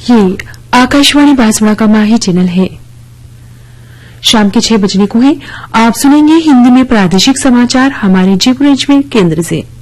ये आकाशवाणी बांसवाड़ा का माही चैनल है। शाम के 6 बजने को है। आप सुनेंगे हिंदी में प्रादेशिक समाचार हमारे जयपुर अजमेर केंद्र से।